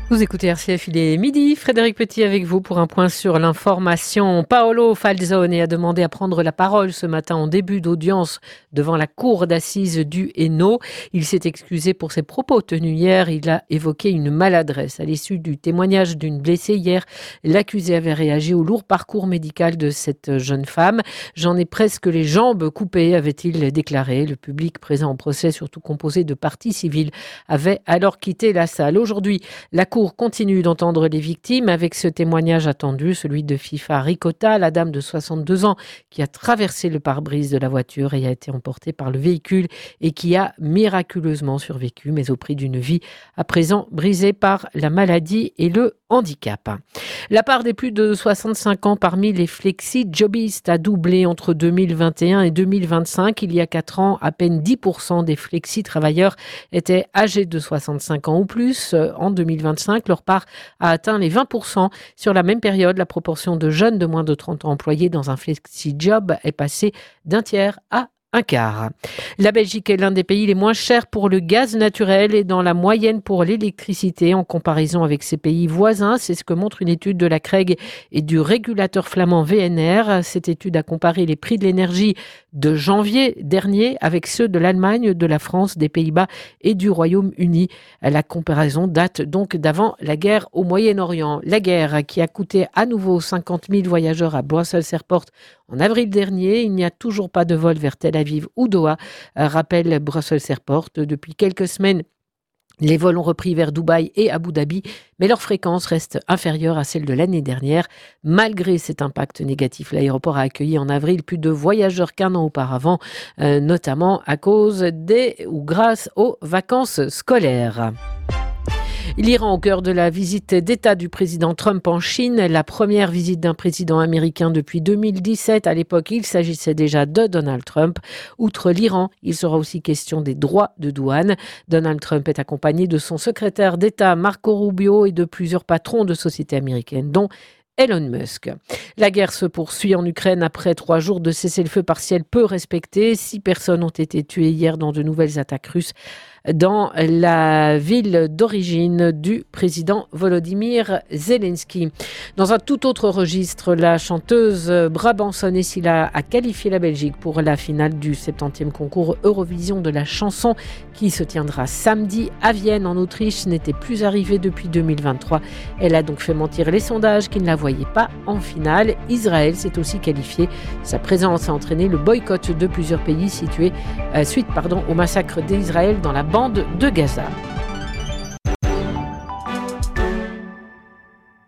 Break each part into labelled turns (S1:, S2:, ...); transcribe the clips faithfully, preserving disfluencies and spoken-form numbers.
S1: Vous écoutez R C F, il est midi. Frédéric Petit avec vous pour un point sur l'information. Paolo Falzone a demandé à prendre la parole ce matin en début d'audience devant la cour d'assises du Hainaut. Il s'est excusé pour ses propos tenus hier. Il a évoqué une maladresse. À l'issue du témoignage d'une blessée hier, l'accusé avait réagi au lourd parcours médical de cette jeune femme. J'en ai presque les jambes coupées, avait-il déclaré. Le public présent au procès, surtout composé de parties civiles, avait alors quitté la salle. Aujourd'hui, la cour continue d'entendre les victimes avec ce témoignage attendu, celui de Fifa Ricotta, la dame de soixante-deux ans qui a traversé le pare-brise de la voiture et a été emportée par le véhicule et qui a miraculeusement survécu, mais au prix d'une vie à présent brisée par la maladie et le handicap. La part des plus de soixante-cinq ans parmi les flexi-jobistes a doublé entre deux mille vingt et un et deux mille vingt-cinq. Il y a quatre ans, à peine dix pour cent des flexi-travailleurs étaient âgés de soixante-cinq ans ou plus. En deux mille vingt-cinq, leur part a atteint les vingt pour cent. Sur la même période, la proportion de jeunes de moins de trente ans employés dans un flexi-job est passée d'un tiers à un quart. La Belgique est l'un des pays les moins chers pour le gaz naturel et dans la moyenne pour l'électricité en comparaison avec ses pays voisins. C'est ce que montre une étude de la C R E G et du régulateur flamand V N R. Cette étude a comparé les prix de l'énergie de janvier dernier avec ceux de l'Allemagne, de la France, des Pays-Bas et du Royaume-Uni. La comparaison date donc d'avant la guerre au Moyen-Orient. La guerre qui a coûté à nouveau cinquante mille voyageurs à Brussels Airport en avril dernier. Il n'y a toujours pas de vol vers Tel Aviv ou Doha, rappelle Brussels Airport. Depuis quelques semaines, les vols ont repris vers Dubaï et Abu Dhabi, mais leur fréquence reste inférieure à celle de l'année dernière. Malgré cet impact négatif, l'aéroport a accueilli en avril plus de voyageurs qu'un an auparavant, euh, notamment à cause des ou grâce aux vacances scolaires. L'Iran au cœur de la visite d'État du président Trump en Chine, la première visite d'un président américain depuis deux mille dix-sept. À l'époque, il s'agissait déjà de Donald Trump. Outre l'Iran, il sera aussi question des droits de douane. Donald Trump est accompagné de son secrétaire d'État Marco Rubio et de plusieurs patrons de sociétés américaines, dont Elon Musk. La guerre se poursuit en Ukraine après trois jours de cessez-le-feu partiel peu respecté. Six personnes ont été tuées hier dans de nouvelles attaques russes dans la ville d'origine du président Volodymyr Zelensky. Dans un tout autre registre, la chanteuse brabançonne Scylla a qualifié la Belgique pour la finale du septantième concours Eurovision de la chanson qui se tiendra samedi à Vienne en Autriche. Ce n'était plus arrivé depuis deux mille vingt-trois. Elle a donc fait mentir les sondages qui ne la voyaient pas en finale. Israël s'est aussi qualifié. Sa présence a entraîné le boycott de plusieurs pays situés euh, suite pardon, au massacre d'Israël dans la bande de Gaza.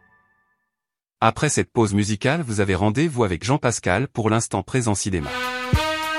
S2: Après cette pause musicale, vous avez rendez-vous avec Jean Pascal pour l'instant présent cinéma.